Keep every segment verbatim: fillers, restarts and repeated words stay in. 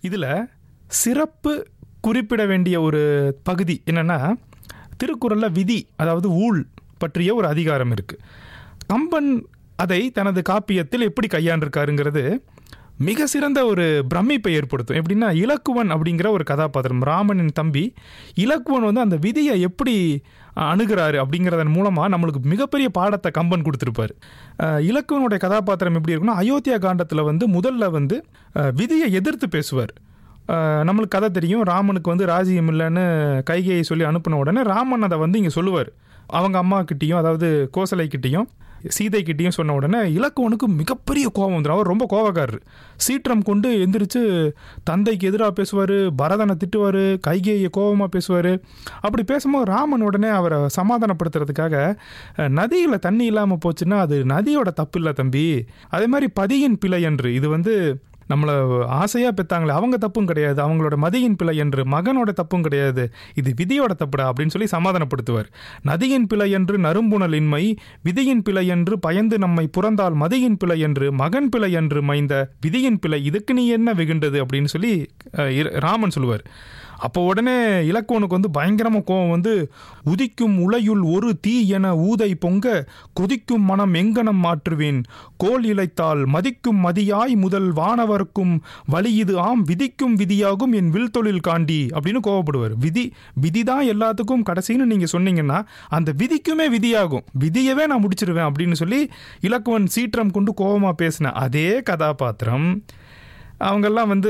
இதில் சிறப்பு குறிப்பிட வேண்டிய ஒரு பகுதி என்னென்னா, திருக்குறளில் விதி, அதாவது ஊழ் பற்றிய ஒரு அதிகாரம் இருக்குது. கம்பன் அதை தனது காப்பியத்தில் எப்படி கையாண்டிருக்காருங்கிறது மிக சிறந்த ஒரு பிரமிப்பை ஏற்படுத்தும். எப்படின்னா, இலக்குவன் அப்படிங்கிற ஒரு கதாபாத்திரம், ராமனின் தம்பி இலக்குவன் வந்து அந்த விதியை எப்படி அணுகிறாரு அப்படிங்கிறதன் மூலமாக நம்மளுக்கு மிகப்பெரிய பாடத்தை கம்பன் கொடுத்துருப்பார். இலக்குவனுடைய கதாபாத்திரம் எப்படி இருக்குன்னா, அயோத்தியா காண்டத்தில் வந்து முதல்ல வந்து விதியை எதிர்த்து பேசுவார். நம்மளுக்கு கதை தெரியும், ராமனுக்கு வந்து ராஜ்யம் இல்லைன்னு கைகையை சொல்லி அனுப்பின உடனே ராமன் அதை வந்து இங்கே சொல்லுவார். அவங்க அம்மா கிட்டேயும், அதாவது கோசலை கிட்டேயும் சீதை கிட்டேயும் சொன்ன உடனே இலக்குவனுக்கு மிகப்பெரிய கோபம் வந்துடும். அவர் ரொம்ப கோபக்காரர். சீற்றம் கொண்டு எந்திரிச்சு தந்தைக்கு எதிராக பேசுவார், பரதனை திட்டுவார், கைகேயை கோபமாக பேசுவார். அப்படி பேசும்போது ராமன் உடனே அவரை சமாதானப்படுத்துறதுக்காக, நதியில் தண்ணி இல்லாமல் போச்சுன்னா அது நதியோட தப்பு இல்லை தம்பி, அதே மாதிரி பதியின் பிழை என்று, இது வந்து நம்மளை ஆசையாக பெற்றாங்களே அவங்க தப்பும் கிடையாது, அவங்களோட மதியின் பிழை என்று, மகனோட தப்பும் கிடையாது, இது விதியோட தப்புடா அப்படின்னு சொல்லி சமாதானப்படுத்துவார். நதியின் பிழை என்று நறும்புணல் இன்மை, விதியின் பிழை என்று பயந்து நம்மை புறந்தால் மதியின் பிழை என்று, மகன் பிழை என்று மைந்த விதியின் பிழை, இதுக்கு நீ என்ன வெகுண்டது அப்படின்னு சொல்லி ராமன் சொல்லுவார். அப்போ உடனே இலக்குவனுக்கு வந்து பயங்கரமாக கோபம் வந்து, உதிக்கும் உலையுள் ஒரு தீ என ஊதை பொங்க கொதிக்கும் மனம் எங்கனம் மாற்றுவேன், கோல் இழைத்தால் மதிக்கும் மதியாய் முதல் வானவர்க்கும் வலியுது ஆம் விதிக்கும் விதியாகும் என் வில் தொழில் காண்டி அப்படின்னு கோவப்படுவார். விதி விதி தான் எல்லாத்துக்கும் கடைசின்னு நீங்கள் சொன்னீங்கன்னா அந்த விதிக்குமே விதியாகும், விதியவே நான் முடிச்சிருவேன் அப்படின்னு சொல்லி இலக்குவன் சீற்றம் கொண்டு கோபமாக பேசின அதே கதாபாத்திரம் அவங்கெல்லாம் வந்து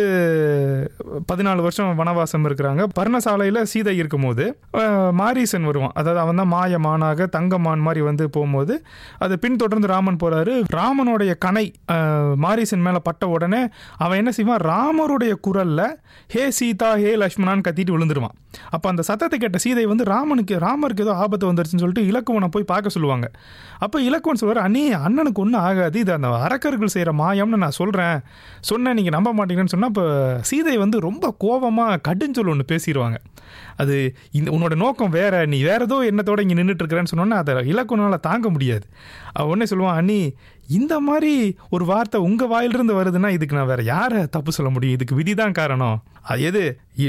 பதினாலு வருஷம் வனவாசம் இருக்கிறாங்க. பர்ணசாலையில் சீதை இருக்கும்போது மாரீசன் வருவான். அதாவது அவன் தான் மாயமானாக தங்கமான் மாதிரி வந்து போகும்போது அதை பின்தொடர்ந்து ராமன் போகிறாரு. ராமனுடைய கணை மாரீசன் மேலே பட்ட உடனே அவன் என்ன செய்வான், ராமருடைய குரலில் ஹே சீதா ஹே லக்ஷ்மணான்னு கத்திட்டு விழுந்துருவான். அப்போ அந்த சத்தத்தை கேட்ட சீதை வந்து ராமனுக்கு ராமருக்கு ஏதோ ஆபத்து வந்துருச்சுன்னு சொல்லிட்டு இலக்குவனை போய் பார்க்க சொல்லுவாங்க. அப்போ இலக்குவன் சொல்வார், அண்ணே அண்ணனுக்கு ஒன்றும் ஆகாது, இது அந்த அரக்கர்கள் செய்கிற மாயம்னு நான் சொல்கிறேன், சொன்னேன் நீங்கள் நம்ப மாட்டீங்கன்னு சொன்னால் இப்போ சீதை வந்து ரொம்ப கோபமாக கடுஞ்சொல் ஒன்று பேசிடுவாங்க. அது இந்த உன்னோட நோக்கம் வேற, நீ வேற ஏதோ எண்ணத்தோடு இங்கே நின்றுட்டு இருக்கிறேன்னு சொன்னோன்னா அதை இலக்குவனால் தாங்க முடியாது. அவன் உடனே சொல்லுவான், அண்ணி இந்த மாதிரி ஒரு வார்த்தை உங்கள் வாயிலிருந்து வருதுன்னா இதுக்கு நான் வேற யாரை தப்பு சொல்ல முடியும், இதுக்கு விதி தான் காரணம். அது எது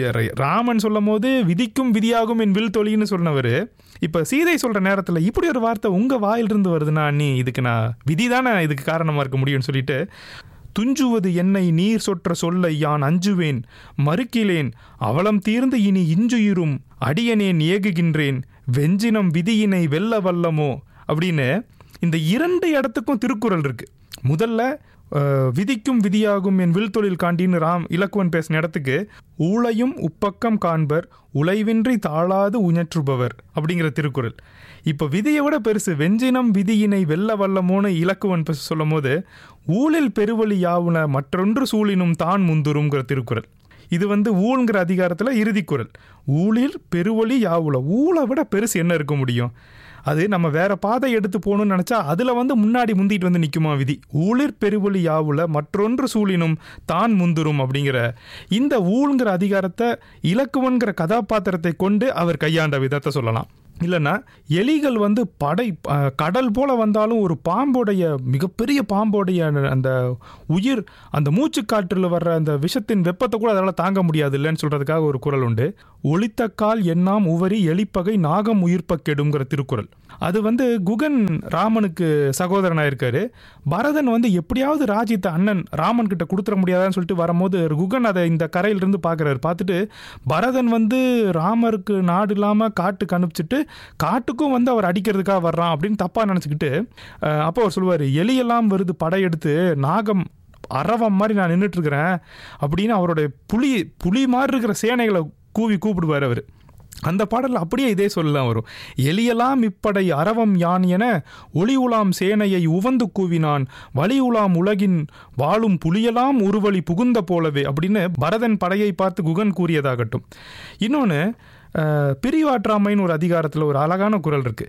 ராமன் சொல்லும் போது விதிக்கும் விதியாகும் என் வில் தொழில்னு சொன்னவர், இப்போ சீதை சொல்கிற நேரத்தில் இப்படி ஒரு வார்த்தை உங்கள் வாயிலிருந்து வருதுன்னா அண்ணி இதுக்கு நான் விதி தானே இதுக்கு காரணமாக இருக்க முடியும்னு சொல்லிட்டு, துஞ்சுவது என்னை நீர் சொற்ற சொல்லை யான் அஞ்சுவேன் மறுக்கிலேன் அவலம் தீர்ந்து இனி இஞ்சுயிரும் அடியனேன் ஏகுகின்றேன் வெஞ்சினம் விதியினை வெல்ல வல்லமோ அப்படின்னு இந்த இரண்டு இடத்துக்கும் திருக்குறள் இருக்கு. முதல்ல விதிக்கும் விதியாகும் என் வில் தொழில் காண்டின்னு ராம் இலக்குவன் பேசின இடத்துக்கு ஊழையும் உப்பக்கம் காண்பர் உழைவின்றி தாழாது உஞற்றுபவர் அப்படிங்கிற திருக்குறள். இப்போ விதியை விட பெருசு, வெஞ்சினம் விதியினை வெல்ல வல்லமோன்னு இலக்குவன் சொல்லும் போது ஊழில் பெருவழி யாவுன மற்றொன்று சூழினும் தான் முந்துருங்கிற திருக்குறள். இது வந்து ஊழ்ங்கிற அதிகாரத்தில் இறுதிக்குறள். ஊழில் பெருவழி யாவுல, ஊழை விட பெருசு என்ன இருக்க முடியும்? அது நம்ம வேற பாதை எடுத்து போகணும்னு நினச்சா அதில் வந்து முன்னாடி முந்திட்டு வந்து நிற்குமா விதி. ஊழிற் பெருவழி யாவுல மற்றொன்று சூழினும் தான் முந்துரும் அப்படிங்கிற இந்த ஊழ்ங்கிற அதிகாரத்தை இலக்குவன்கிற கதாபாத்திரத்தை கொண்டு அவர் கையாண்ட விதத்தை சொல்லலாம். இல்லைன்னா எலிகள் வந்து படை கடல் போல வந்தாலும் ஒரு பாம்போடைய மிகப்பெரிய பாம்போடைய அந்த உயிர் அந்த மூச்சுக்காற்றில் வர்ற அந்த விஷத்தின் வெப்பத்தை கூட அதனால் தாங்க முடியாது இல்லைன்னு சொல்கிறதுக்காக ஒரு குறள் உண்டு. ஒளித்தக்கால் எண்ணாம் உவரி எலிப்பகை நாகம் உயிர்ப்ப கெடுங்கிற திருக்குறள். அது வந்து குகன் ராமனுக்கு சகோதரனாக இருக்காரு. பரதன் வந்து எப்படியாவது ராஜ்யத்தை அண்ணன் ராமன் கிட்ட கொடுத்துட முடியாதான்னு சொல்லிட்டு வரும்போது குகன் அதை இந்த கரையிலிருந்து பார்க்குறாரு. பார்த்துட்டு பரதன் வந்து ராமருக்கு நாடு இல்லாமல் காட்டுக்கு அனுப்பிச்சிட்டு காட்டுக்கும் வந்து அவர் அடிக்கிறதுக்காக வர்றான் அப்படின்னு தப்பாக நினச்சிக்கிட்டு அப்போ அவர் சொல்லுவார், எலியெல்லாம் வருது படையெடுத்து நாகம் அரவம் மாதிரி நான் நின்றுட்டு இருக்கிறேன் அப்படின்னு அவருடைய புலி புலி மாதிரி இருக்கிற சேனைகளை கூவி கூப்பிடுவார் அவர். அந்த பாடலில் அப்படியே இதே சொல்லலாம் வரும். எலியலாம் இப்படை அரவம் யான் என ஒளி உலாம் சேனையை உவந்து கூவினான் வலி உலாம் உலகின் வாழும் புலியலாம் உருவழி புகுந்த போலவே அப்படின்னு பரதன் படையை பார்த்து குகன் கூறியதாகட்டும். இன்னொன்று பிரிவாற்றாமைன்னு ஒரு அதிகாரத்தில் ஒரு அழகான குறள் இருக்குது.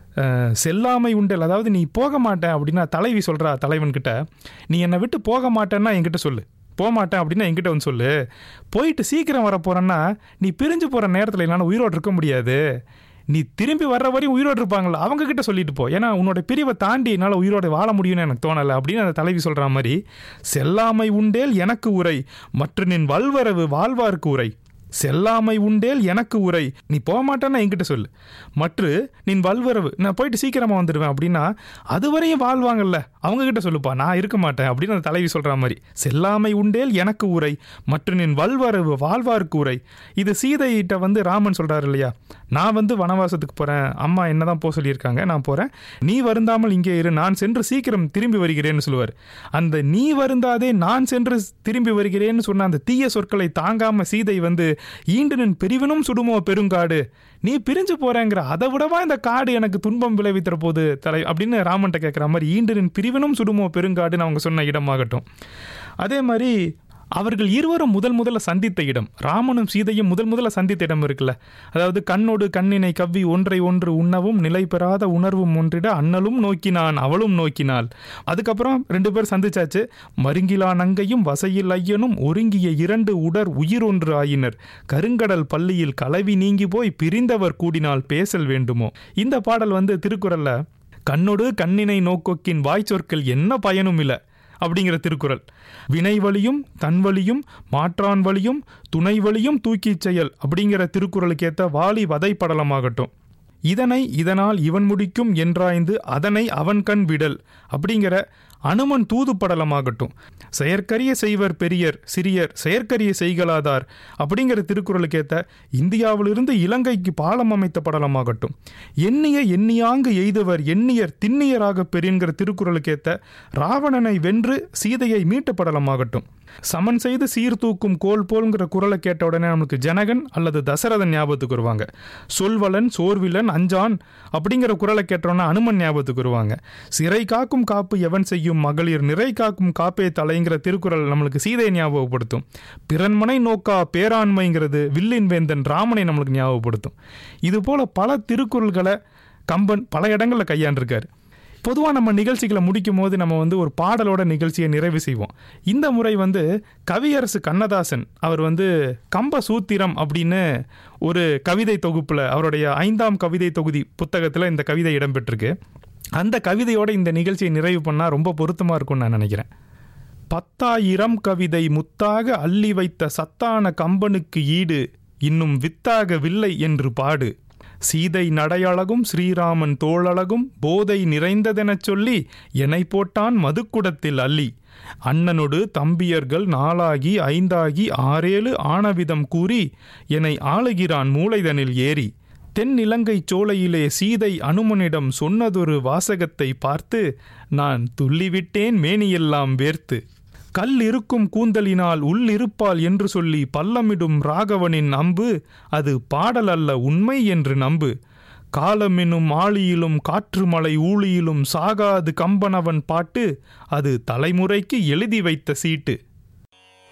செல்லாமை உண்டல், அதாவது நீ போக மாட்டேன் அப்படின்னா தலைவி சொல்கிறா தலைவன்கிட்ட, நீ என்னை விட்டு போக மாட்டேன்னா என்கிட்ட சொல்லு, போக மாட்டேன் அப்படின்னா என்கிட்ட வந்து சொல்லு, போயிட்டு சீக்கிரம் வர போகிறேன்னா நீ பிரிஞ்சு போகிற நேரத்தில் என்னால் உயிரோடு இருக்க முடியாது, நீ திரும்பி வர்ற வரையும் உயிரோடு இருப்பாங்களா அவங்க கிட்ட சொல்லிட்டு போ, ஏன்னா உன்னோட பிரிவை தாண்டி என்னால் உயிரோடு வாழ முடியும்னு எனக்கு தோணலை அப்படின்னு அந்த தலைவி சொல்கிற மாதிரி, செல்லாமை உண்டேல் எனக்கு உரை மற்ற நின் வல்வரவு வாழ்வார்க்கு உரை. செல்லாமை உண்டேல் எனக்கு உரை, நீ போக மாட்டேன்னா என்கிட்ட சொல்லு, மற்ற நின் வல்வரவு நான் போயிட்டு சீக்கிரமாக வந்துடுவேன் அப்படின்னா அதுவரையும் வாழ்வாங்கல்ல அவங்கக்கிட்ட சொல்லுப்பா, நான் இருக்க மாட்டேன் அப்படின்னு அந்த தலைவி சொல்கிற மாதிரி. செல்லாமை உண்டேல் எனக்கு உரை மற்ற நின் வல்வரவு வாழ்வார்க்கு உரை. இது சீதையிட்ட வந்து ராமன் சொல்கிறார் இல்லையா, நான் வந்து வனவாசத்துக்கு போகிறேன், அம்மா என்ன தான் போக சொல்லியிருக்காங்க, நான் போகிறேன், நீ வருந்தாமல் இங்கே இரு, நான் சென்று சீக்கிரம் திரும்பி வருகிறேன்னு சொல்லுவார். அந்த நீ வருந்தாதே நான் சென்று திரும்பி வருகிறேன்னு சொன்ன அந்த தீய சொற்களை தாங்காமல் சீதை வந்து, ஈண்டனின் பிரிவினும் சுடுமோ பெருங்காடு, நீ பிரிஞ்சு போறேங்கிற, அதை விடவா இந்த காடு எனக்கு துன்பம் விளைவிக்கிற போது தலை அப்படின்னு ராமன்ட்ட கேட்குற மாதிரி, ஈண்டனின் பிரிவினும் சுடுமோ பெருங்காடுன்னு அவங்க சொன்ன இடமாகட்டும். அதே மாதிரி அவர்கள் இருவரும் முதல் முதல்ல சந்தித்த இடம், ராமனும் சீதையும் முதல் முதல்ல சந்தித்த இடம் இருக்குல்ல, அதாவது கண்ணோடு கண்ணினை கவ்வி ஒன்றை ஒன்று உண்ணவும் நிலை பெறாத உணர்வும் ஒன்றிட அண்ணலும் நோக்கினான் அவளும் நோக்கினாள். அதுக்கப்புறம் ரெண்டு பேர் சந்திச்சாச்சு. மருங்கிலா நங்கையும் வசையில் ஐயனும் ஒருங்கிய இரண்டு உடர் உயிர் ஒன்று ஆயினர், கருங்கடல் பள்ளியில் கலவி நீங்கி போய் பிரிந்தவர் கூடினால் பேசல் வேண்டுமோ. இந்த பாடல் வந்து திருக்குறள்ல கண்ணோடு கண்ணினை நோக்கொக்கின் வாய் சொற்கள் என்ன பயனும் இல்லை அப்படிங்கிற திருக்குறள். வினை வழியும் தன் வழியும் மாற்றான் வழியும் துணை வழியும் தூக்கிச் செயல் அப்படிங்கிற திருக்குறளுக்கேற்ற வாலி வதைப்படலமாகட்டும். இதனை இதனால் இவன் முடிக்கும் என்றாய்ந்து அதனை அவன் கண் விடல் அப்படிங்கிற அனுமன் தூது படலமாகட்டும். செயற்கரிய செய்வர் பெரியர் சிறியர் செயற்கரிய செய்கலாதார் அப்படிங்கிற திருக்குறளுக்கேற்ற இந்தியாவிலிருந்து இலங்கைக்கு பாலம் அமைத்த படலமாகட்டும். எண்ணிய எண்ணியாங்கு எய்தவர் எண்ணியர் திண்ணியராக பெறுங்கிற திருக்குறளுக்கேற்ற ராவணனை வென்று சீதையை மீட்ட படலமாகட்டும். சமன் செய்து சீர்தூக்கும் கோல் போல்ங்கிற குரலை கேட்ட உடனே நமக்கு ஜனகன் அல்லது தசரதன் ஞாபகத்துக்கு வருவாங்க. சொல்வலன் சோர்விலன் அஞ்சான் அப்படிங்கிற குரலை கேட்டோன்னா அனுமன் ஞாபகத்துக்கு வருவாங்க. சிறை காக்கும் காப்பு எவன் செய்யும் மகளிர் நிறை காக்கும் காப்பே தலைங்கிற திருக்குறள் நம்மளுக்கு சீதையை ஞாபகப்படுத்தும். பிறன்மனை நோக்கா பேராண்மைங்கிறது வில்லின் வேந்தன் ராமனை நம்மளுக்கு ஞாபகப்படுத்தும். இது போல பல திருக்குறள்களை கம்பன் பல இடங்களில் கையாண்டிருக்காரு. பொதுவாக நம்ம நிகழ்ச்சிகளை முடிக்கும் போது நம்ம வந்து ஒரு பாடலோட நிகழ்ச்சியை நிறைவு செய்வோம். இந்த முறை வந்து கவியரசு கண்ணதாசன் அவர் வந்து கம்ப சூத்திரம் அப்படின்னு ஒரு கவிதை தொகுப்பில் அவருடைய ஐந்தாம் கவிதை தொகுதி புத்தகத்தில் இந்த கவிதை இடம்பெற்றிருக்கு. அந்த கவிதையோட இந்த நிகழ்ச்சியை நிறைவு பண்ணால் ரொம்ப பொருத்தமாக இருக்கும்னு நான் நினைக்கிறேன். பத்தாயிரம் கவிதை முத்தாக அள்ளி வைத்த சத்தான கம்பனுக்கு ஈடு இன்னும் வித்தாக வில்லை என்று பாடு. சீதை நடையழகும் ஸ்ரீராமன் தோளழகும் போதை நிறைந்ததெனச் சொல்லி எனை போட்டான் மதுக்குடத்தில் அள்ளி. அண்ணனொடு தம்பியர்கள் நாளாகி ஐந்தாகி ஆறேழு ஆனவிதம் கூறி எனை ஆளுகிறான் மூளைதனில் ஏறி. தென்னிலங்கை சோலையிலே சீதை அனுமனிடம் சொன்னதொரு வாசகத்தை பார்த்து நான் துள்ளிவிட்டேன் மேனியெல்லாம் வேர்த்து. கல் இருக்கும் கூந்தலினால் உள்ளிருப்பாள் என்று சொல்லி பல்லமிடும் ராகவனின் அம்பு அது பாடல் அல்ல உண்மை என்று நம்பு. காலமெனும் ஆழியிலும் காற்று மலை ஊழியிலும் சாகாது கம்பனவன் பாட்டு அது தலைமுறைக்கு எழுதி வைத்த சீட்டு.